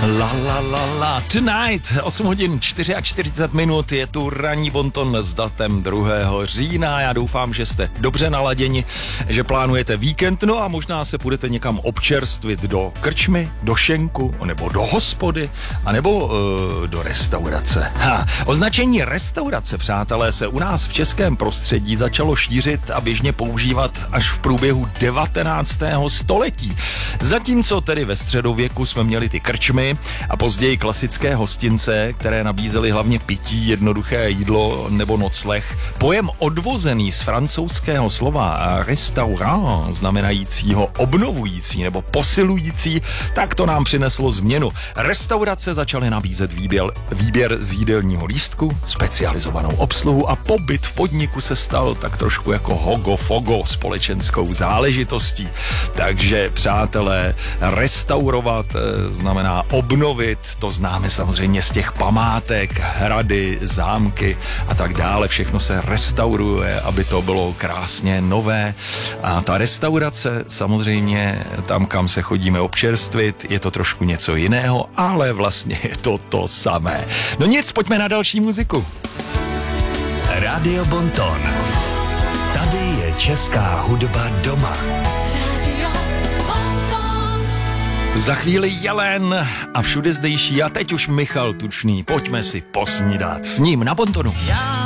La la la la, tonight, 8 hodin 44 minut, je tu ranní bonton s datem 2. října. Já doufám, že jste dobře naladěni, že plánujete víkend, no a možná se půjdete někam občerstvit do krčmy, do šenku, nebo do hospody, anebo do restaurace. Označení restaurace, přátelé, se u nás v českém prostředí začalo šířit a běžně používat až v průběhu 19. století. Zatímco tedy ve středověku jsme měli ty krčmy a později klasické hostince, které nabízely hlavně pití, jednoduché jídlo nebo nocleh. Pojem odvozený z francouzského slova restaurant, znamenajícího obnovující nebo posilující, tak to nám přineslo změnu. Restaurace začaly nabízet výběr z jídelního lístku, specializovanou obsluhu a pobyt v podniku se stal tak trošku jako hogo-fogo společenskou záležitostí. Takže, přátelé, restaurovat znamená obnovit, to známe samozřejmě z těch památek, hrady, zámky a tak dále. Všechno se restauruje, aby to bylo krásně nové. A ta restaurace, samozřejmě tam, kam se chodíme občerstvit, je to trošku něco jiného, ale vlastně je to to samé. No nic, pojďme na další muziku. Radio Bonton. Tady je česká hudba doma. Za chvíli Jelen a všude zdejší a teď už Michal Tučný. Pojďme si posnídat s ním na Bontonu. Já